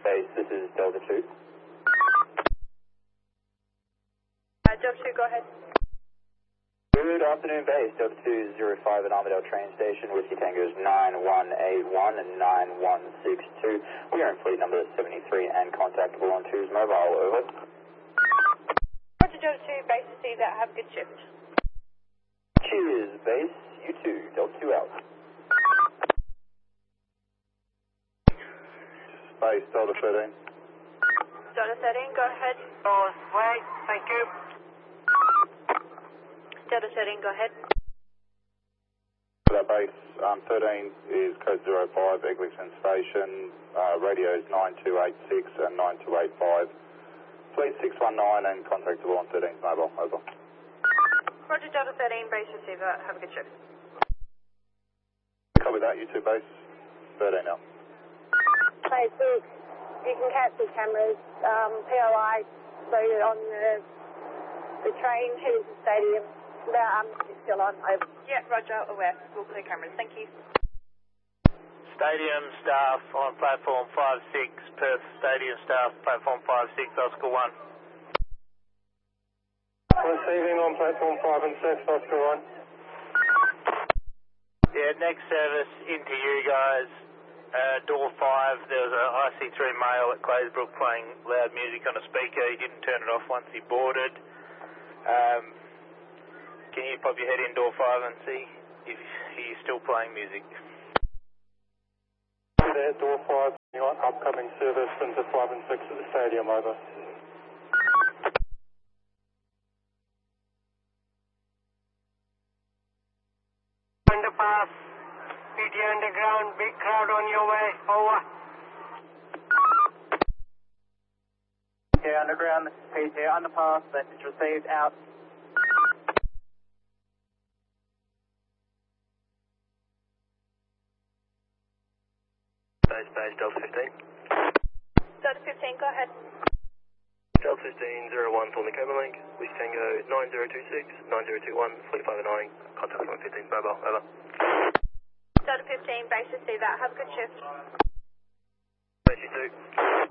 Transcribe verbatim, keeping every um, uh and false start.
Base, this is Delta two. Uh, Delta two, go ahead. Good afternoon, Base. Delta two zero five at Armadale train station. Whiskey Tangos nine one eight one and nine one six two. We are in fleet number seventy-three and contactable on two's mobile. Over. Roger, Delta two, Base to see that. Have a good shift. Cheers, Base. You too. Delta two out. Base, Delta thirteen. Delta thirteen, go ahead. Oh, wait, thank you. Delta thirteen, go ahead. That base, um, thirteen is code zero five, Eglinton Station, uh, radios nine two eight six and nine two eight five, fleet six one nine and contactable on thirteen's mobile, over. Roger, Delta thirteen, Base receiver, have a good shift. Copy that, you two base, thirteen now. Phase six, you can catch the cameras, um, P O I, so you're on the, the train heading to the stadium. About, um, it's still on, over. Yeah, Roger, aware. We'll clear cameras. Thank you. Stadium staff on platform five six, Perth Stadium staff, platform five six, Oscar one. Receiving on platform five and six, Oscar one. Yeah, next service into you guys. Uh, door five, there was a I C three male at Claysbrook playing loud music on a speaker. He didn't turn it off once he boarded. Um, can you pop your head in door five and see if he's still playing music? There, door five, you want upcoming service into five and six at the stadium, over. Underpass, P T Underground, big crowd on your way, over. Okay, Underground, P T Underpass, message received, out. Base, base, Delta fifteen. Delta fifteen, go ahead. Delta fifteen, zero one, Thorny Cable Link, Whiskey Tango nine zero two six, nine zero two one, forty-five and nine, contact one fifteen, mobile, over. Delta fifteen, Base to see that. Have a good shift. Base, you two.